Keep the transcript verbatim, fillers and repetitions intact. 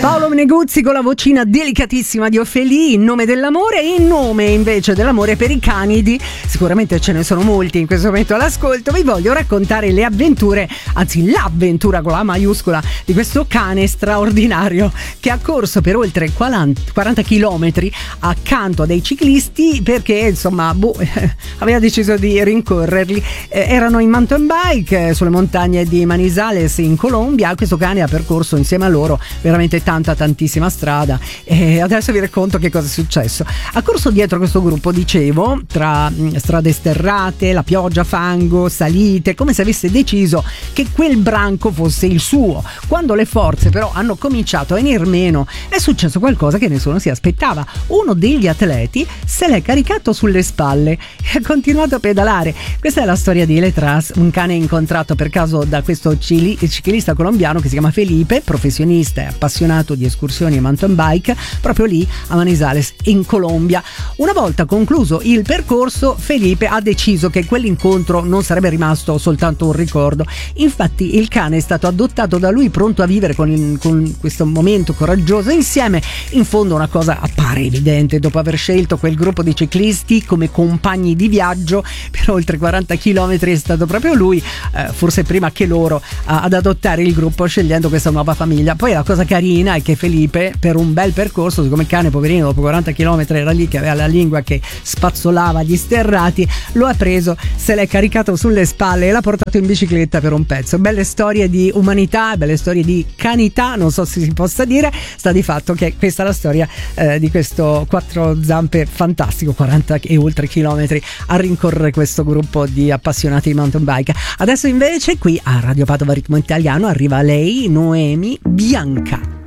Paolo Meneguzzi con la vocina delicatissima di Ophélie, In nome dell'amore, e in nome invece dell'amore per i canidi, sicuramente ce ne sono molti in questo momento all'ascolto, vi voglio raccontare le avventure, anzi l'avventura con la maiuscola, di questo cane straordinario che ha corso per oltre quaranta chilometri accanto a dei ciclisti perché insomma boh, aveva deciso di rincorrerli. Eh, erano in mountain bike eh, sulle montagne di Manizales in Colombia. Questo cane ha percorso insieme a loro veramente tanta tantissima strada, e adesso vi racconto che cosa è successo. Ha corso dietro questo gruppo, dicevo, tra mh, strade sterrate, la pioggia, fango, salite, come se avesse deciso che quel branco fosse il suo. Quando le forze però hanno cominciato a venir meno, è successo qualcosa che nessuno si aspettava. Uno degli atleti se l'è caricato sulle spalle e ha continuato a pedalare. Questa è la storia di Letras, un cane incontrato per caso da questo ciclista colombiano che si chiama Felipe, professionista e appassionato di escursioni e mountain bike, proprio lì a Manizales in Colombia. Una volta concluso il percorso, Felipe ha deciso che quell'incontro non sarebbe rimasto soltanto un ricordo. Infatti il cane è stato adottato da lui, pronto a vivere con, il, con questo momento coraggioso insieme. In fondo una cosa appare evidente: dopo aver scelto quel gruppo di ciclisti come compagni di viaggio per oltre quaranta chilometri, è stato proprio lui, eh, forse prima che loro, ad adottare il gruppo, scegliendo questa nuova famiglia. Poi la cosa carina è che Felipe, per un bel percorso, siccome il cane poverino dopo quaranta chilometri era lì che aveva la lingua che spazzolava gli sterrati, lo ha preso, se l'è caricato sulle spalle e l'ha portato in bicicletta per un pezzo. Belle storie di umanità, belle storie di canità, non so se si possa dire. Sta di fatto che questa è la storia eh, di questo quattro zampe fantastico, quaranta e oltre chilometri a rincorrere questo gruppo di appassionati di mountain bike. Adesso invece qui a Radio Padova Ritmo Italiano arriva lei, Noemi Bianca.